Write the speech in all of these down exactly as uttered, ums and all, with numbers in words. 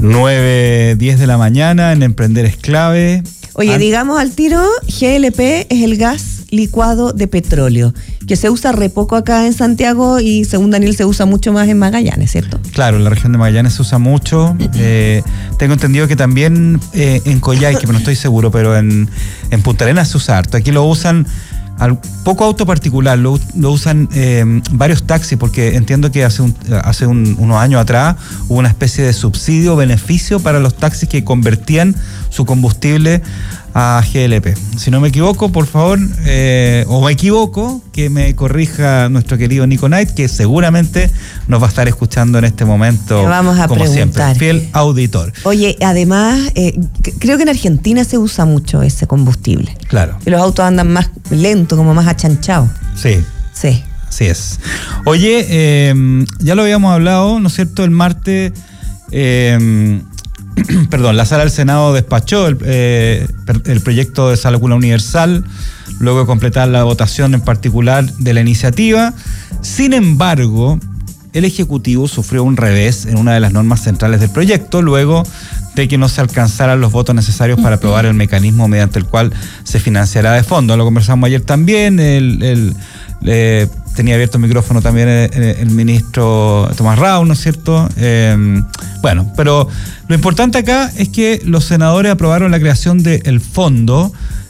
nueve diez de la mañana en Emprender es Clave. Oye, An- digamos al tiro, G L P es el gas licuado de petróleo, que se usa re poco acá en Santiago y según Daniel se usa mucho más en Magallanes, ¿cierto? Claro, en la región de Magallanes se usa mucho. Eh, tengo entendido que también eh, en Coyhaique, pero no estoy seguro, pero en, en Punta Arenas se usa harto. Aquí lo usan al poco auto particular, lo, lo usan eh, varios taxis, porque entiendo que hace, un, hace un, unos años atrás hubo una especie de subsidio o beneficio para los taxis que convertían su combustible a G L P. Si no me equivoco, por favor, eh, o me equivoco, que me corrija nuestro querido Nico Knight, que seguramente nos va a estar escuchando en este momento. Le vamos a como preguntar. Siempre, fiel auditor. Oye, además, eh, creo que en Argentina se usa mucho ese combustible. Claro. Y los autos andan más lento, como más achanchados. Sí. Sí. Así es. Oye, eh, ya lo habíamos hablado, ¿no es cierto? El martes, eh, perdón, la Sala del Senado despachó el, eh, el proyecto de Sala Cuna Universal, luego de completar la votación en particular de la iniciativa. Sin embargo, el Ejecutivo sufrió un revés en una de las normas centrales del proyecto, luego de que no se alcanzaran los votos necesarios para aprobar el mecanismo mediante el cual se financiará de fondo. Lo conversamos ayer también, el, el, eh, tenía abierto el micrófono también el, el ministro Tomás Rau, ¿no es cierto? Eh, bueno, pero lo importante acá es que los senadores aprobaron la creación del fondo,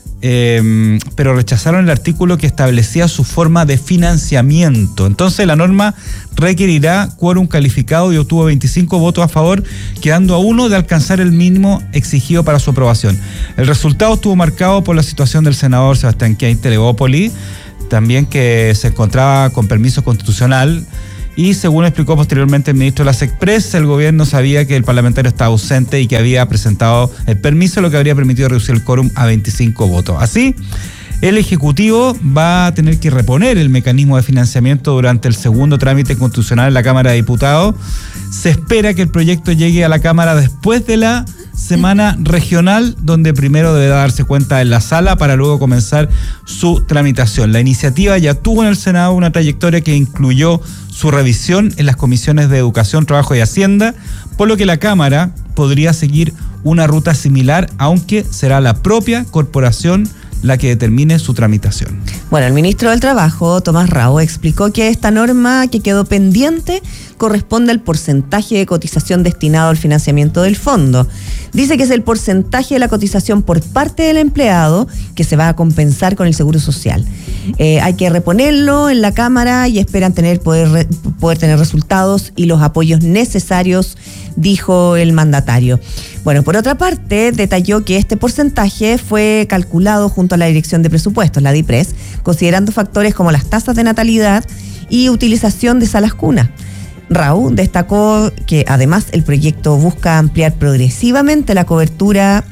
Eh, pero rechazaron el artículo que establecía su forma de financiamiento. Entonces la norma requerirá quórum calificado y obtuvo veinticinco votos a favor, quedando a uno de alcanzar el mínimo exigido para su aprobación. El resultado estuvo marcado por la situación del senador Sebastián Keinte Legópoli, también que se encontraba con permiso constitucional. Y según explicó posteriormente el ministro de las Express, el gobierno sabía que el parlamentario estaba ausente y que había presentado el permiso, lo que habría permitido reducir el quórum a veinticinco votos. Así, el Ejecutivo va a tener que reponer el mecanismo de financiamiento durante el segundo trámite constitucional en la Cámara de Diputados. Se espera que el proyecto llegue a la Cámara después de la semana regional, donde primero deberá darse cuenta en la sala para luego comenzar su tramitación. La iniciativa ya tuvo en el Senado una trayectoria que incluyó su revisión en las comisiones de Educación, Trabajo y Hacienda, por lo que la Cámara podría seguir una ruta similar, aunque será la propia corporación la que determine su tramitación. Bueno, el ministro del Trabajo, Tomás Rau, explicó que esta norma que quedó pendiente corresponde al porcentaje de cotización destinado al financiamiento del fondo. Dice que es el porcentaje de la cotización por parte del empleado que se va a compensar con el Seguro Social. Eh, hay que reponerlo en la Cámara y esperan tener poder, poder tener resultados y los apoyos necesarios, dijo el mandatario. Bueno, por otra parte, detalló que este porcentaje fue calculado junto a la Dirección de Presupuestos, la DIPRES, considerando factores como las tasas de natalidad y utilización de salas cuna. Rau destacó que además el proyecto busca ampliar progresivamente la cobertura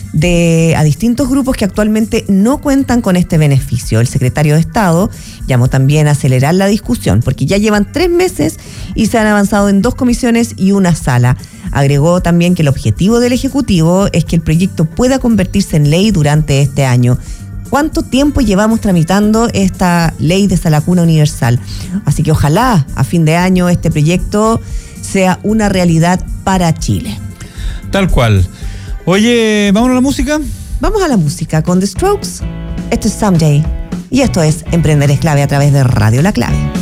de a distintos grupos que actualmente no cuentan con este beneficio. El secretario de Estado llamó también a acelerar la discusión porque ya llevan tres meses y se han avanzado en dos comisiones y una sala. Agregó también que el objetivo del Ejecutivo es que el proyecto pueda convertirse en ley durante este año. ¿Cuánto tiempo llevamos tramitando esta ley de Sala Cuna Universal? Así que ojalá a fin de año este proyecto sea una realidad para Chile. Tal cual. Oye, ¿vámonos a la música? Vamos a la música con The Strokes. Esto es Someday. Y esto es Emprender es Clave a través de Radio La Clave.